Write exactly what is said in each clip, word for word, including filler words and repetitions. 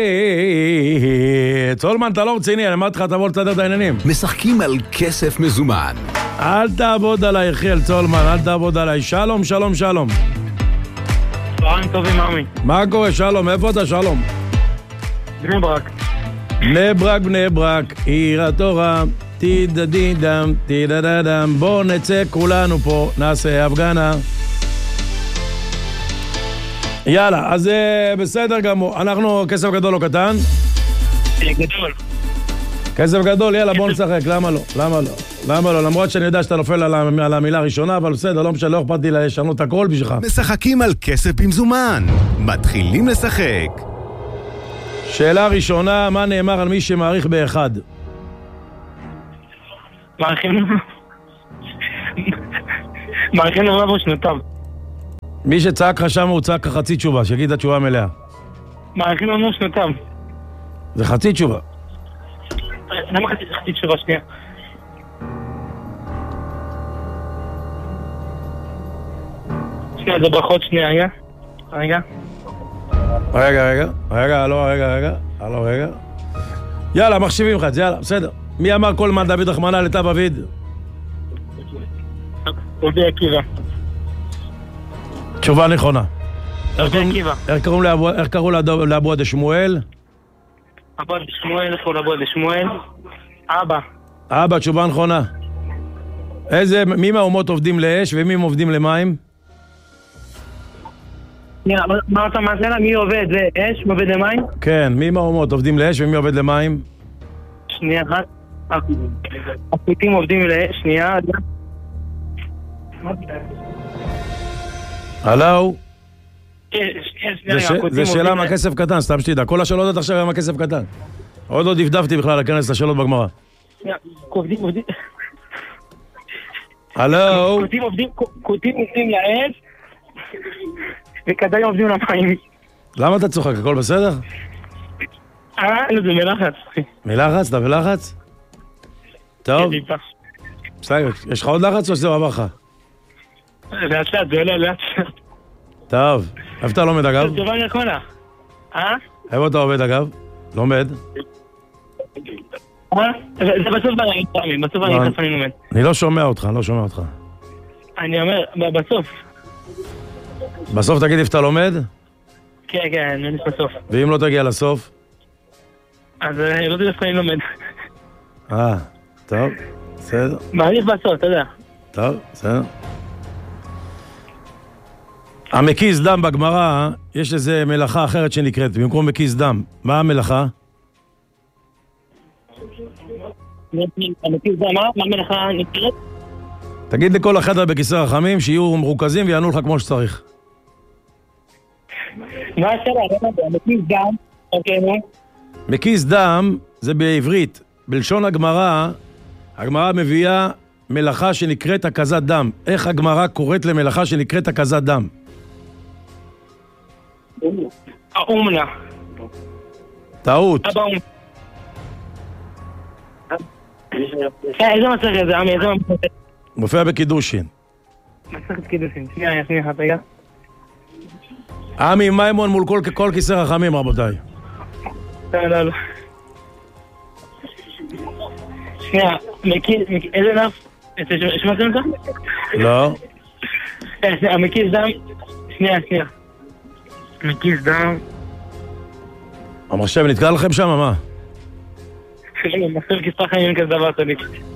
צולמן, אתה לא רציני, אני אמרתי לך, תבוא לצדר את העניינים. משחקים על כסף מזומן. אל תעבוד עליי, יחיאל צולמן, אל תעבוד עליי. שלום, שלום, שלום. צהריים טובים, מאמי. מה קורה, שלום? איפה אתה, שלום? בני ברק. בני ברק, בני ברק, עיר התורה, תידדידם, תידדדם. בוא נצא כולנו פה, נעשה הפגנה. יאללה, אז בסדר גמור. אנחנו כסף גדול או קטן? גדול. כסף גדול, יאללה, בוא נשחק. למה לא? למה לא? למה לא? למרות שאני יודע שאתה נופל על המילה הראשונה, אבל בסדר, לא משנה, לא אכפת לי לשנות הכל בשבילך. משחקים על כסף במזומן. מתחילים לשחק. שאלה ראשונה, מה נאמר על מי שמעריך באחד? מעריכים... מעריכים נורא בו שנותיו. מי שצעק לך שם הוא צעק חצי תשובה, שיגיד את התשובה מלאה. מעריכים לנו שנותיו. זה חצי תשובה. למה חצי, חצי תשובה שנייה? שנייה, זה ברכות שנייה, רגע. רגע. רגע, רגע. רגע, לא, רגע, רגע. לא, רגע. יאללה, מחשיבים לך את זה, יאללה, בסדר. מי אמר כל מה דוד רחמנא לטב אביד? רבי עקיבא. תשובה נכונה. רבי עקיבא. איך קראו לאבו עד שמואל? אבו עד שמואל, איך קראו לאבו עד שמואל? אבא. אבא, תשובה נכונה. איזה, מי מהאומות עובדים לאש ומי עובדים למים? מה אתה מעשה לה? מי עובד לאש? עובד למים? כן, מי מהאומות עובדים לאש ומי עובד למים? שנייה אחת. הפליטים עובדים לאש, שנייה. הלו? זה שאלה מהכסף קטן, סתם שתדע. כל השאלות עד עכשיו היה מהכסף קטן. עוד לא דפדפתי בכלל להיכנס לשאלות בגמרא. עובדים, עובדים. הלו? קוטים עובדים לאש וכדאי עובדים למים. למה אתה צוחק? הכל בסדר? אה, לא, זה מלחץ. מלחץ? אתה בלחץ? טוב. בסדר, יש לך עוד לחץ או שזה עבר לך? לאט לאט, זה לא לאט. טוב, איפה אתה לומד אגב? זה טובה נכונה. אה? איפה אתה עובד אגב? לומד? אה? זה בסוף אני בסוף אני בסוף אני לומד. אני לא שומע אותך, אני לא שומע אותך. אני אומר, בסוף. בסוף תגיד איפה אתה לומד? כן, כן, אני בסוף. ואם לא תגיע לסוף? אז לא יודע איפה אני לומד. אה, טוב, בסדר. מעריך בסוף, אתה יודע. טוב, בסדר. המקיס דם בגמרא, יש איזה מלאכה אחרת שנקראת, במקום מקיס דם. מה המלאכה? המקיס דם, מה המלאכה נקראת? תגיד לכל החדר בכיסא רחמים שיהיו מרוכזים ויענו לך כמו שצריך. מה השאלה? המקיס דם, אוקיי, נו? מקיס דם זה בעברית. בלשון הגמרא, הגמרא מביאה מלאכה שנקראת הקזת דם. איך הגמרא קוראת למלאכה שנקראת הקזת דם? האומנה. טעות. אבא אומנה. איזה מסכת זה, עמי? איזה מסכת? מופיע בקידושין. מסכת קידושין. שנייה, שנייה, אחת, רגע. עמי מימון מול כל, כל כיסא רחמים, רבותיי. לא, לא, לא. שנייה, איזה נף? שמעתם לך? לא. המקיס דם, שנייה, שנייה. מקיס דם. המחשב נתקע לכם שם, מה? מחשב כיסא חיים כזה דבר תמיד.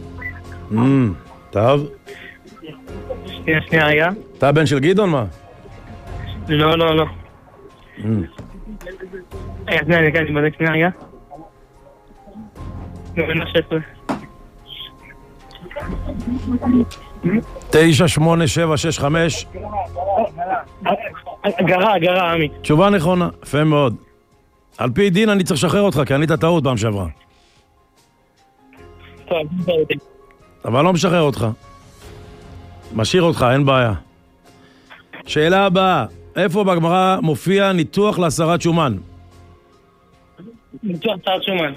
טוב. שנייה, שנייה, רגע. אתה הבן של גדעון, מה? לא, לא, לא. רגע, שנייה, רגע, אני בודק שנייה, רגע. נובנה שש עשרה. תשע, שמונה, שבע, שש, חמש. גרה, גרה, עמי. תשובה נכונה, יפה מאוד. על פי דין אני צריך לשחרר אותך, כי ענית טעות פעם שעברה. טוב, אבל לא משחרר אותך. משאיר אותך, אין בעיה. שאלה הבאה, איפה בגמרא מופיע ניתוח להסרת שומן? ניתוח להסרת שומן.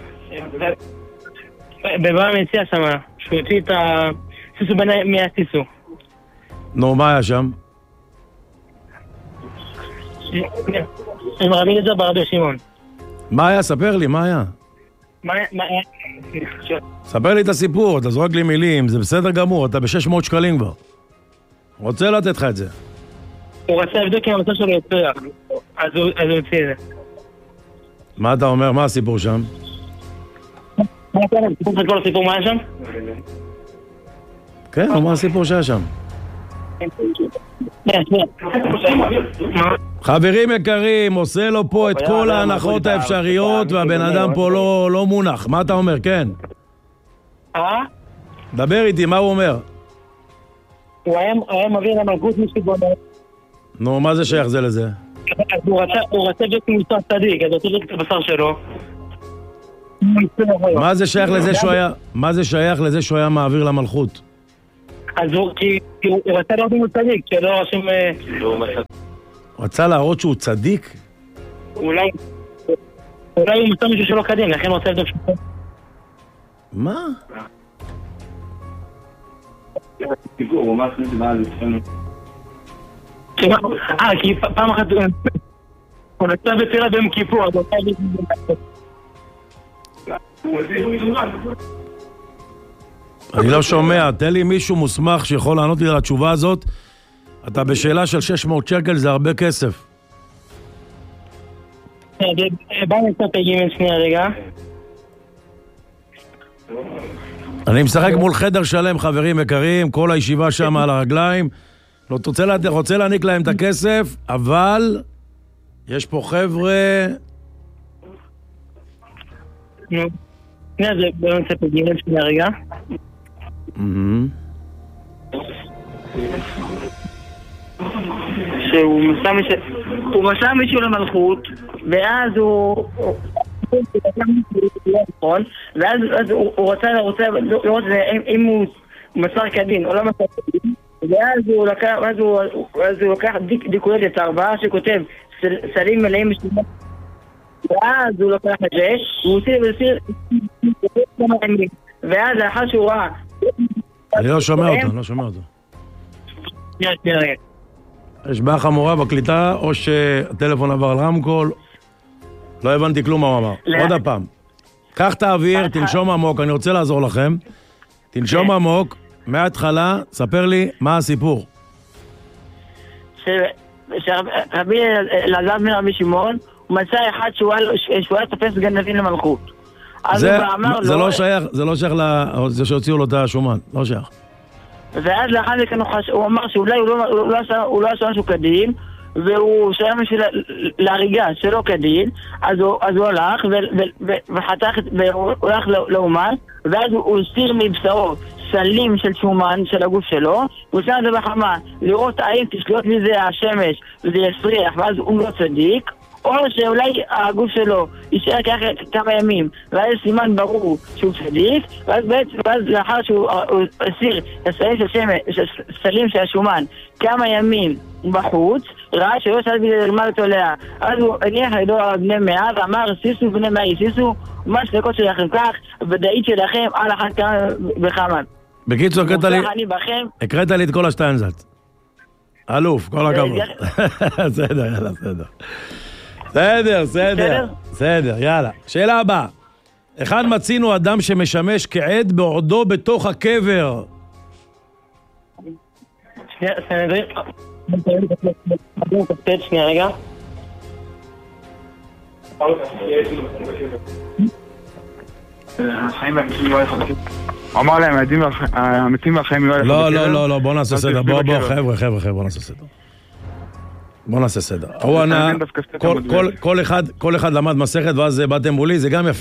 בבא מציע שם, שהוא הוציא את ה... סיסו בני מי הסיסו. נו, מה היה שם? הם רבי אליעזר ברבי שמעון. מה היה? ספר לי, מה היה? מה מה היה? ספר לי את הסיפור, אתה זורק לי מילים, זה בסדר גמור, אתה ב-שש מאות שקלים כבר. רוצה לתת לך את זה. הוא רצה לבדוק אם המצב שלו יצליח, אז הוא יוציא את זה. מה אתה אומר? מה הסיפור שם? מה אתה אומר? סיפור לך כל הסיפור מה היה שם? כן, מה הסיפור שהיה שם? חברים יקרים, עושה לו פה את כל ההנחות האפשריות והבן אדם פה לא מונח. מה אתה אומר? כן. אה? דבר איתי, מה הוא אומר? הוא היה מביא למלכות מסיבונה. נו, מה זה שייך זה לזה? הוא רצה להיות מוסר צדיק, אז הוא רוצה להיות את הבשר שלו. מה זה שייך לזה שהוא היה... מה זה שייך לזה שהוא היה מעביר למלכות? אז הוא, כי הוא רצה להראות שהוא צדיק, שלא רשום... הוא רצה להראות שהוא צדיק? אולי... אולי הוא מצא מישהו שלא קדים, לכן הוא רוצה לבדוק שהוא... מה? אה, כי פעם אחת... הוא נצא בצירה ביום כיפור, אז הוא אני לא שומע, תן לי מישהו מוסמך שיכול לענות לי על התשובה הזאת. אתה בשאלה של שש מאות שקל, זה הרבה כסף. בוא נצא תגיעים שנייה רגע. אני משחק מול חדר שלם, חברים יקרים, כל הישיבה שם על הרגליים. לא רוצה להעניק להם את הכסף, אבל יש פה חבר'ה... נו, שנייה, זה בוא נצא תגיעים שנייה רגע. שהוא מסע מישהו למלכות, ואז הוא ואז הוא רוצה לראות אם הוא מסר כדין או לא מסר כדין, ואז הוא לקח דיקולטת ארבעה שכותב סלים מלאים משלמות, ואז הוא לקח את זה והוא הוציא ואז לאחר שהוא ראה... אני לא שומע אותו, לא שומע אותו. יש בעיה חמורה בקליטה, או שהטלפון עבר על רמקול. לא הבנתי כלום מה הוא אמר. עוד הפעם. קח את האוויר, תנשום עמוק, אני רוצה לעזור לכם. תנשום עמוק, מההתחלה, ספר לי מה הסיפור. שרבי אלעזר בן רבי שמעון, הוא מצא אחד שהוא היה תופס גנבים למלכות. זה לא שייך לזה שהוציאו לו את השומן, לא שייך. ואז לאחר מכן הוא אמר שאולי הוא לא עשה משהו כדין, והוא שהיה משהו להריגה שלא כדין, אז הוא הלך וחתך, והוא הלך לאומן, ואז הוא הסיר מבשרו סלים של שומן של הגוף שלו, הוא שם את זה בחמה, לראות האם תשלוט מזה השמש וזה יסריח, ואז הוא לא צדיק, או שאולי הגוף שלו יישאר כמה ימים, ואז סימן ברור שהוא צדיק, ואז בעצם, ואז לאחר שהוא הסיר הסלים של שמש, סלים של השומן, כמה ימים בחוץ, ראה שלא שאל בזה למעלה תולע, אז הוא הניח לידו בני מאה, ואמר, סיסו בני מאה יסיסו, מה שדקות שלכם כך, ודאית שלכם על אחת כמה וכמה. בקיצור, הקראת לי את כל השטיינזלץ. אלוף, כל הכבוד. בסדר, יאללה, בסדר. בסדר, בסדר, בסדר, יאללה. שאלה הבאה. אחד מצינו אדם שמשמש כעד בעודו בתוך הקבר. שנייה, סנדרי. שנייה, רגע. אמר להם, המתים והחיים יהיו... לא, לא, לא, לא, בוא נעשה סדר. בוא, בוא, חבר'ה, חבר'ה, חבר'ה, בוא נעשה סדר. בוא נעשה סדר. הוא ענה, כל אחד למד מסכת ואז באתם מולי, זה גם יפה.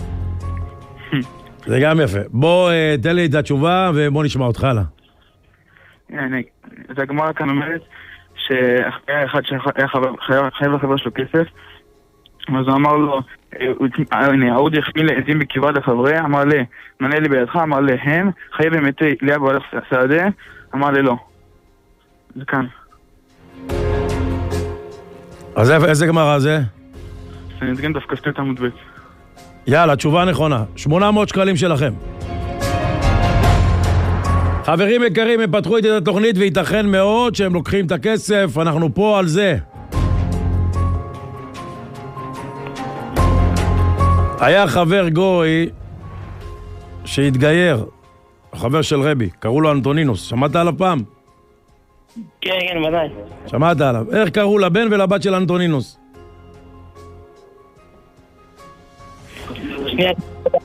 זה גם יפה. בוא, תן לי את התשובה ובוא נשמע אותך הלאה. זה הגמרא כאן אומרת שהיה אחד שהיה חייב לחבר שלו כסף, אז הוא אמר לו, ההוד יחמיל לעזים בקברה לחברי, אמר לי, מנה לי בידך, אמר לי, הם, חייב במתי ליה בעלך סעדה, אמר לי, לא. זה כאן. אז איזה גמרא זה? זה נדגן דווקא סטייט עמוד בית. יאללה, תשובה נכונה. שמונה מאות שקלים שלכם. חברים יקרים, הם פתחו איתי את התוכנית וייתכן מאוד שהם לוקחים את הכסף, אנחנו פה על זה. היה חבר גוי שהתגייר, חבר של רבי, קראו לו אנטונינוס, שמעת עליו פעם? כן, כן, ודאי. שמעת עליו. איך קראו לבן ולבת של אנטונינוס? שנייה.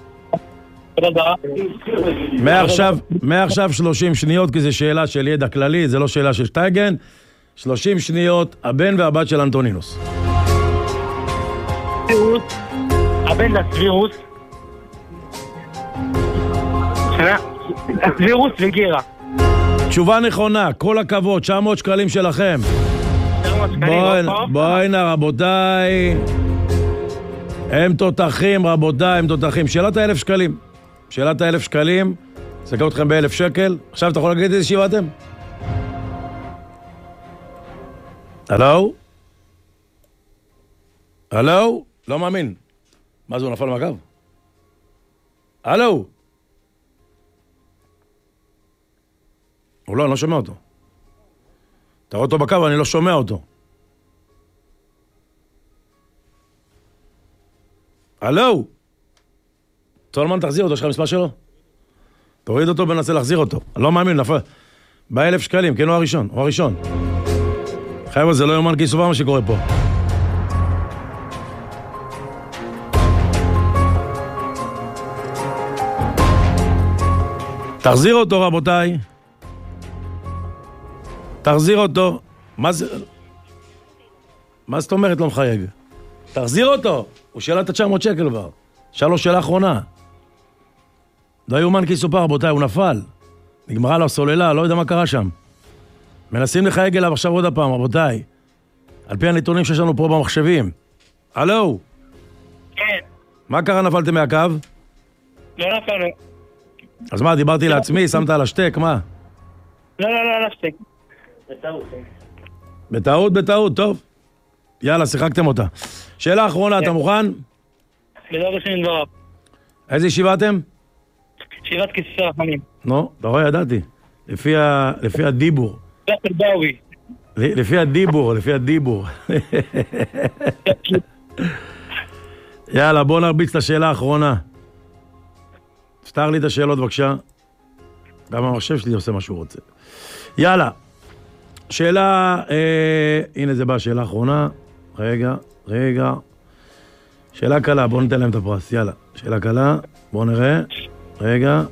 מעכשיו, מעכשיו שלושים שניות, כי זו שאלה של ידע כללי, זה לא שאלה של שטייגן. שלושים שניות, הבן והבת של אנטונינוס. הבן זה הסבירוס. הסבירוס וגירה. תשובה נכונה, כל הכבוד, תשע מאות שקלים שלכם. בואי הנה רבותיי. הם תותחים רבותיי, הם תותחים. שאלת האלף שקלים. שאלת האלף שקלים, סגר אתכם באלף שקל. עכשיו אתה יכול להגיד איזה שיבה אתם? הלו? הלו? לא מאמין. מה זה, הוא נפל מהקו? הלו? הוא לא, אני לא שומע אותו. אתה רואה אותו בקו, אני לא שומע אותו. הלו? צולמן, תחזיר אותו, יש לך מספר שלו? תוריד אותו וננסה להחזיר אותו. אני לא מאמין, נפל. באלף שקלים, כן, הוא הראשון, הוא הראשון. חבר'ה, זה לא יומן כי סובר מה שקורה פה. תחזיר אותו, רבותיי. תחזיר אותו. מה זה... מה זאת אומרת לא מחייג? תחזיר אותו. הוא שאלה את ה-תשע מאות שקל כבר. שאלה לו שאלה אחרונה. לא יומן כי סופר, רבותיי, הוא נפל. נגמרה לו הסוללה, לא יודע מה קרה שם. מנסים לחייג אליו עכשיו עוד הפעם, רבותיי. על פי הנתונים שיש לנו פה במחשבים. הלו? כן. מה קרה, נפלתם מהקו? לא נפלנו. אז מה, דיברתי לעצמי, שמת על השטק, מה? לא, לא, לא, על השטק. בטעות. בטעות, בטעות, טוב. יאללה, שיחקתם אותה. שאלה אחרונה, אתה מוכן? בדור ראשון דבריו. איזה ישיבה אתם? ישיבת כיסא רחמים. נו, אתה רואה, ידעתי. לפי ה... לפי הדיבור. לפי הדיבור, לפי הדיבור. יאללה, בוא נרביץ את השאלה האחרונה. פתר לי את השאלות בבקשה. גם המחשב שלי עושה מה שהוא רוצה. יאללה. שאלה, אה, הנה זה בא, שאלה האחרונה. רגע, רגע. שאלה קלה, בוא ניתן להם את הפרס. יאללה, שאלה קלה, בוא נראה. רגע.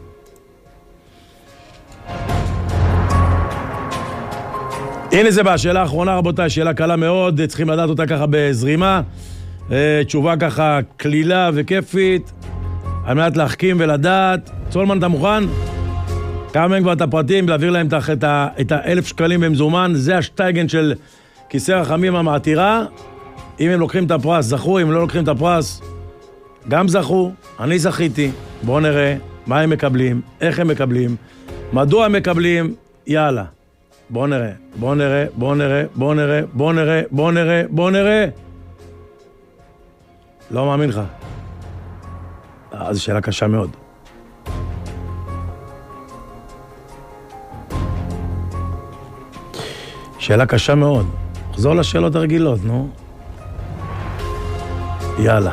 הנה זה בא, שאלה האחרונה רבותיי, שאלה קלה מאוד, צריכים לדעת אותה ככה בזרימה. אה, תשובה ככה כלילה וכיפית. על מנת להחכים ולדעת. צולמן, אתה מוכן? כמה הם כבר את הפרטים, להעביר להם את, ה, את האלף שקלים במזומן, זה השטייגן של כיסא רחמים המעתירה. אם הם לוקחים את הפרס, זכו, אם לא לוקחים את הפרס, גם זכו, אני זכיתי. בואו נראה מה הם מקבלים, איך הם מקבלים, מדוע הם מקבלים, יאללה. בואו נראה, בואו נראה, בואו נראה, בואו נראה, בואו נראה, בואו נראה, בואו נראה. לא מאמין לך. אה, זו שאלה קשה מאוד. שאלה קשה מאוד. חזור לשאלות הרגילות, נו. יאללה.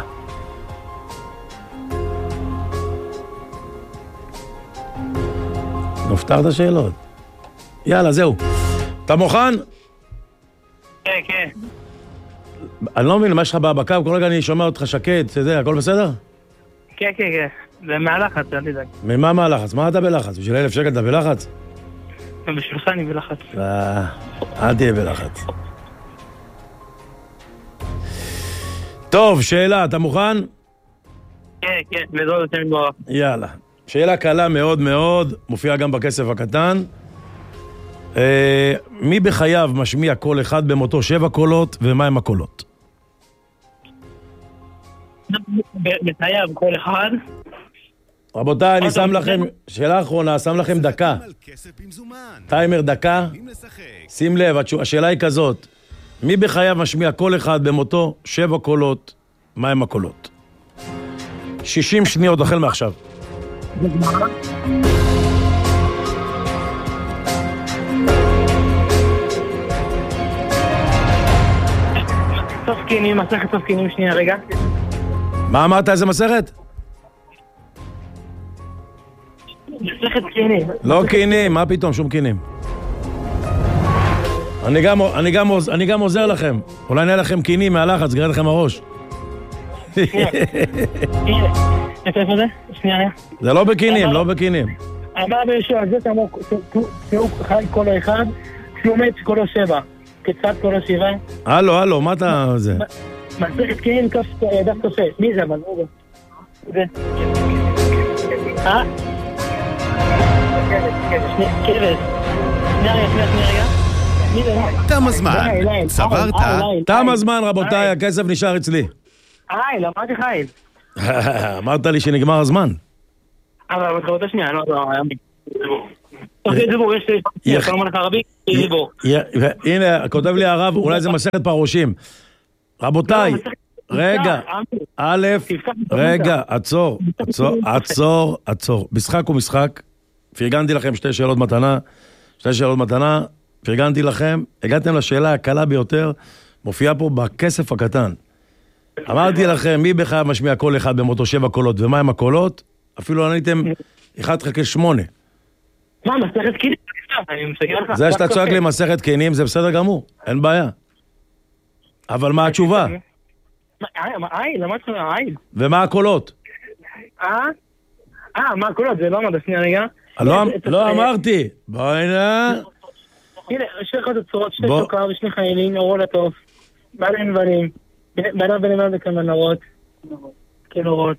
נפתר את השאלות. יאללה, זהו. אתה מוכן? כן, כן. אני לא מבין, מה יש לך בקו? כל רגע אני שומע אותך שקט, אתה יודע, הכל בסדר? כן, כן, כן. זה מהלחץ, אל תדאג. ממה מהלחץ? מה אתה בלחץ? בשביל אלף שקל אתה בלחץ? בשבילך אני בלחץ. אה, אל תהיה בלחץ. טוב, שאלה, אתה מוכן? כן, כן, בדור ראשון דבריו. יאללה. שאלה קלה מאוד מאוד, מופיעה גם בכסף הקטן. אה, מי בחייו משמיע קול אחד במותו שבע קולות, ומה הם הקולות? בחייו כל אחד. רבותיי, אני שם לכם, שאלה אחרונה, שם לכם דקה. טיימר דקה. שים לב, השאלה היא כזאת. מי בחייו משמיע קול אחד במותו שבע קולות, מה הם הקולות? שישים שניות החל מעכשיו. תפקינים, מסכת תפקינים שנייה רגע. מה אמרת, איזה מסכת? מסכת קינים. לא קינים, מה פתאום, שום קינים. אני גם, אני גם, אני גם עוזר לכם. אולי נהיה לכם קינים מהלחץ, גרד לכם הראש. שנייה. איפה זה? שנייה. זה לא בקינים, לא בקינים. אמר בישוע, זה תאמר, שהוא חי כל אחד, שהוא מת כל שבע. כצד כל השבעה. הלו, הלו, מה אתה זה? מסכת קינים, דף קפה. מי זה אבל? זה. אה? כבש. שנייה רגע, שנייה רגע. מי זה? תם הזמן, צברת? תם הזמן, רבותיי, הכסף נשאר אצלי. היי, לא אמרתי חייל. אמרת לי שנגמר הזמן. אבל בתחילת השנייה, לא, לא, היה תוכל דיבור, יש לי, כמה מלך ערבי, יש דיבור. הנה, כותב לי הרב, אולי זה מסכת פרושים. רבותיי, רגע, א', רגע, עצור, עצור, עצור, עצור. משחק הוא משחק, פרגנתי לכם שתי שאלות מתנה, שתי שאלות מתנה, פרגנתי לכם, הגעתם לשאלה הקלה ביותר, מופיעה פה בכסף הקטן. אמרתי לכם, מי בכלל משמיע קול אחד במותו שבע קולות, ומה עם הקולות? אפילו עניתם אחד חלקי שמונה. מה, מסכת קינים? אני מסגר לך. זה שאתה צועק לי מסכת קינים, זה בסדר גמור, אין בעיה. אבל מה התשובה? היי, למה צריך היי? ומה הקולות? אה? אה, מה הקולות? זה לא אמרת, שנייה רגע. לא אמרתי. בואי נא. הנה, שתי אחד הצורות, שתי שוקר ושני חיילים, אורו לטוף. בעלים דברים. בעליו בנמל וכמה נורות. כנורות.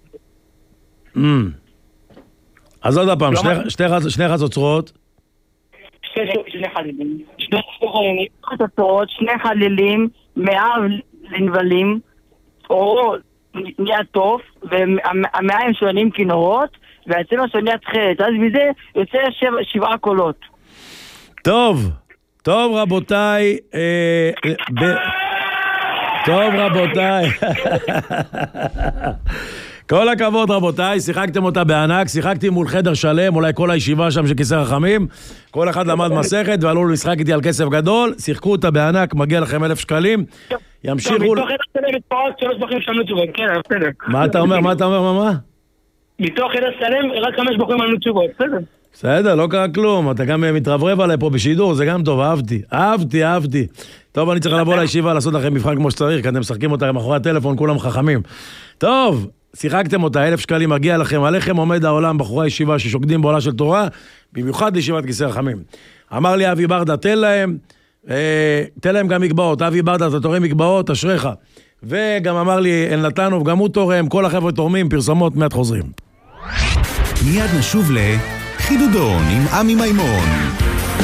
אז עוד הפעם, שני חצוצרות. שני חלילים. שני חצוצרות, שני חלילים, מאב לנבלים, אורו נהיה טוב, והמאיים שונים כנורות, והצבע שונים תחילת. אז מזה יוצא שבעה קולות. טוב, טוב רבותיי, טוב רבותיי, כל הכבוד רבותיי, שיחקתם אותה בענק, שיחקתי מול חדר שלם, אולי כל הישיבה שם של כיסא רחמים, כל אחד למד מסכת ועלו לשחק איתי על כסף גדול, שיחקו אותה בענק, מגיע לכם אלף שקלים, ימשיכו... מתוך חדר שלם מתפעות שלוש בחים שמנו תשובות, כן, בסדר. מה אתה אומר, מה אתה אומר, מה? מתוך חדר שלם רק חמש בחים שמנו תשובות, בסדר. בסדר, לא קרה כלום, אתה גם מתרברב עליי פה בשידור, זה גם טוב, אהבתי, אהבתי, אהבתי. טוב, אני צריך לבוא לישיבה, לעשות לכם מבחן כמו שצריך, כי אתם משחקים אותה מאחורי הטלפון, כולם חכמים. טוב, שיחקתם אותה, אלף שקלים מגיע לכם, עליכם עומד העולם, בחורי ישיבה ששוקדים בעולה של תורה, במיוחד לישיבת כיסא רחמים. אמר לי אבי ברדה, תן להם, אה, תן להם גם מגבעות, אבי ברדה, אתה תורם מגבעות, אשריך. וגם אמר לי, אין נתנו, וגם הוא תורם, כל החבר'ה תורמים, פרסומות, מעט חוזרים. מיד נשוב ל... חידודון עם עמי מימון.